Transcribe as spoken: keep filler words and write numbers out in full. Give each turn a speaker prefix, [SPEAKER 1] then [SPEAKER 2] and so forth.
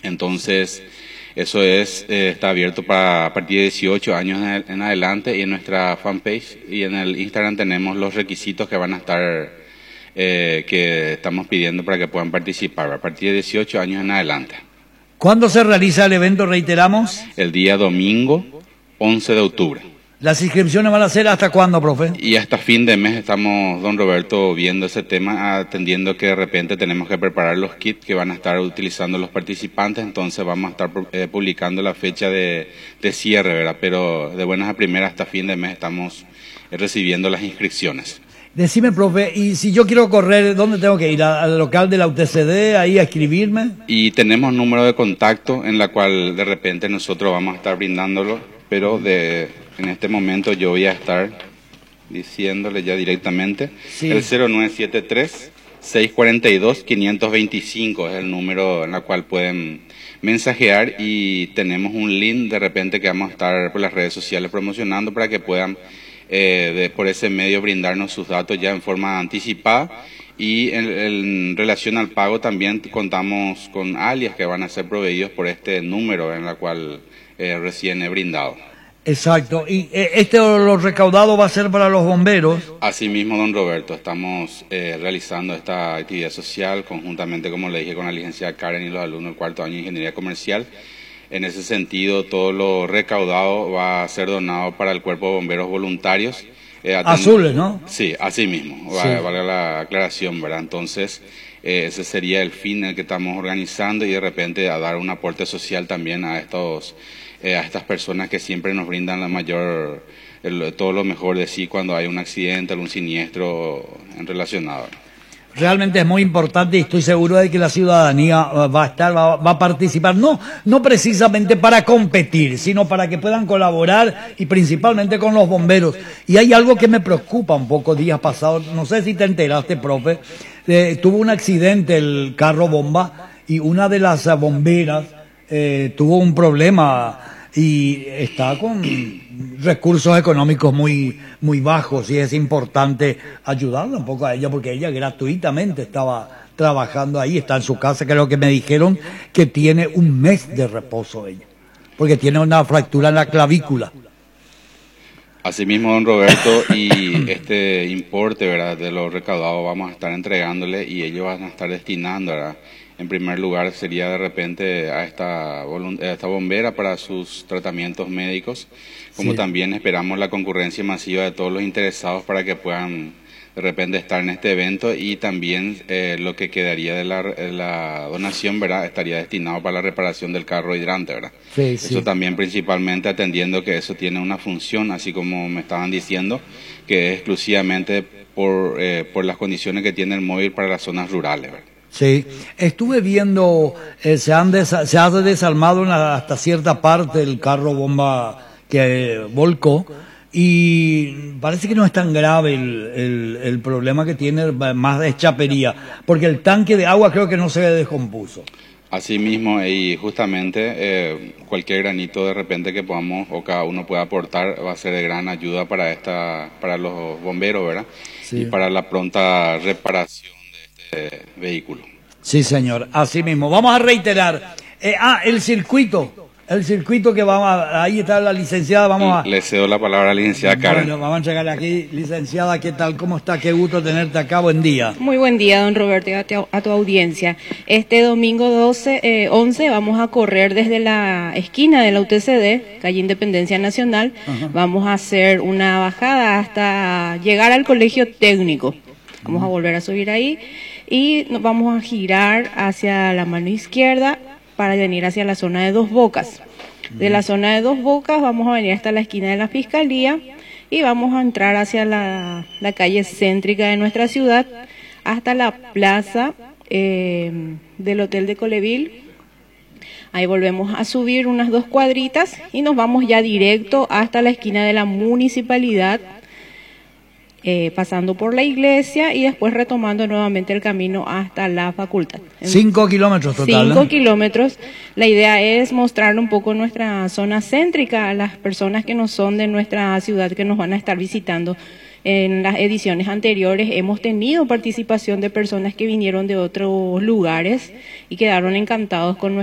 [SPEAKER 1] Entonces, eso es eh, está abierto para a partir de dieciocho años en, en adelante, y en nuestra fanpage y en el Instagram tenemos los requisitos que van a estar, eh, que estamos pidiendo para que puedan participar a partir de dieciocho años en adelante.
[SPEAKER 2] ¿Cuándo se realiza el evento, reiteramos?
[SPEAKER 1] El día domingo, once de octubre.
[SPEAKER 2] ¿Las inscripciones van a ser hasta cuándo, profe?
[SPEAKER 1] Y hasta fin de mes estamos, don Roberto, viendo ese tema, atendiendo que de repente tenemos que preparar los kits que van a estar utilizando los participantes, entonces vamos a estar eh, publicando la fecha de, de cierre, ¿verdad? Pero de buenas a primeras hasta fin de mes estamos eh, recibiendo las inscripciones.
[SPEAKER 2] Decime, profe, y si yo quiero correr, ¿dónde tengo que ir? ¿Al local de la U T C D, ahí a escribirme?
[SPEAKER 1] Y tenemos número de contacto en la cual de repente nosotros vamos a estar brindándolo, pero de... En este momento yo voy a estar diciéndole ya directamente, sí. El cero nueve siete tres, seis cuatro dos, cinco dos cinco es el número en el cual pueden mensajear, y tenemos un link de repente que vamos a estar por las redes sociales promocionando para que puedan eh, de, por ese medio brindarnos sus datos ya en forma anticipada. Y en, en relación al pago también contamos con alias que van a ser proveídos por este número en el cual eh, recién he brindado.
[SPEAKER 2] Exacto, y eh, este lo recaudado va a ser para los bomberos.
[SPEAKER 1] Así mismo, don Roberto, estamos eh, realizando esta actividad social conjuntamente, como le dije, con la licenciada Karen y los alumnos del cuarto año de Ingeniería Comercial. En ese sentido, todo lo recaudado va a ser donado para el Cuerpo de Bomberos Voluntarios.
[SPEAKER 2] Eh, Azules, ¿no?
[SPEAKER 1] Sí, así mismo,
[SPEAKER 2] sí.
[SPEAKER 1] Vale la aclaración, ¿verdad? Entonces, eh, ese sería el fin en el que estamos organizando, y de repente a dar un aporte social también a estos... Eh, a estas personas que siempre nos brindan la mayor, el, todo lo mejor de sí cuando hay un accidente, algún siniestro en relacionado.
[SPEAKER 2] Realmente es muy importante, y estoy seguro de que la ciudadanía va a estar, va, va a participar, no, no precisamente para competir, sino para que puedan colaborar, y principalmente con los bomberos. Y hay algo que me preocupa un poco días pasados, no sé si te enteraste, profe, eh, tuvo un accidente el carro bomba, y una de las bomberas eh, tuvo un problema y está con recursos económicos muy muy bajos, y es importante ayudarla un poco a ella, porque ella gratuitamente estaba trabajando ahí, está en su casa. Creo que me dijeron que tiene un mes de reposo ella, porque tiene una fractura en la clavícula.
[SPEAKER 1] Asimismo, don Roberto, y este importe, ¿verdad?, de lo recaudado vamos a estar entregándole, y ellos van a estar destinando, ¿verdad?, en primer lugar sería de repente a esta, a esta bombera para sus tratamientos médicos, como sí. También esperamos la concurrencia masiva de todos los interesados para que puedan de repente estar en este evento, y también eh, lo que quedaría de la, de la donación, ¿verdad?, estaría destinado para la reparación del carro hidrante, ¿verdad?
[SPEAKER 2] Sí,
[SPEAKER 1] eso
[SPEAKER 2] sí.
[SPEAKER 1] También principalmente atendiendo que eso tiene una función, así como me estaban diciendo, que es exclusivamente por, eh, por las condiciones que tiene el móvil para las zonas rurales, ¿verdad?
[SPEAKER 2] Sí, estuve viendo, eh, se, han desa se ha desarmado una, hasta cierta parte el carro bomba que eh, volcó, y parece que no es tan grave el, el, el problema que tiene, más de chapería, porque el tanque de agua creo que no se descompuso.
[SPEAKER 1] Así mismo, y justamente eh, cualquier granito de repente que podamos o cada uno pueda aportar va a ser de gran ayuda para esta, para los bomberos, ¿verdad? Sí. Y para la pronta reparación de este vehículo.
[SPEAKER 2] Sí, señor, así mismo. Vamos a reiterar. Eh, ah, el circuito. El circuito que vamos a... Ahí está la licenciada, vamos a...
[SPEAKER 1] Le cedo la palabra a la licenciada Karen.
[SPEAKER 2] Bueno, vamos a entregarle aquí, licenciada, ¿qué tal? ¿Cómo está? Qué gusto tenerte acá, buen día.
[SPEAKER 3] Muy buen día, don Roberto, y a tu, a tu audiencia. Este domingo doce, eh, once vamos a correr desde la esquina de la U T C D, calle Independencia Nacional. Ajá. Vamos a hacer una bajada hasta llegar al colegio técnico. Vamos a volver a subir ahí y nos vamos a girar hacia la mano izquierda para venir hacia la zona de Dos Bocas. De la zona de Dos Bocas vamos a venir hasta la esquina de la Fiscalía y vamos a entrar hacia la, la calle céntrica de nuestra ciudad hasta la plaza eh, del Hotel de Coleville. Ahí volvemos a subir unas dos cuadritas y nos vamos ya directo hasta la esquina de la municipalidad, Eh, pasando por la iglesia y después retomando nuevamente el camino hasta la facultad.
[SPEAKER 2] Cinco kilómetros total.
[SPEAKER 3] Cinco
[SPEAKER 2] ¿no?
[SPEAKER 3] kilómetros. La idea es mostrar un poco nuestra zona céntrica a las personas que no son de nuestra ciudad, que nos van a estar visitando. En las ediciones anteriores hemos tenido participación de personas que vinieron de otros lugares y quedaron encantados con nuestra